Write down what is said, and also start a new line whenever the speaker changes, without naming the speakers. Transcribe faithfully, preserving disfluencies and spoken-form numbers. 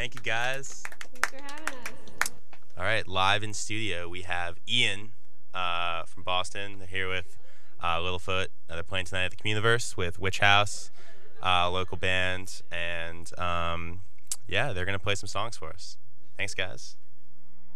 Thank you, guys.
Thanks for having us.
All right, live in studio, we have Ian uh, from Boston. They're here with uh, Littlefoot. Uh, they're playing tonight at the Communiverse with Witch House, uh, local band, and um, yeah, they're gonna play some songs for us. Thanks, guys.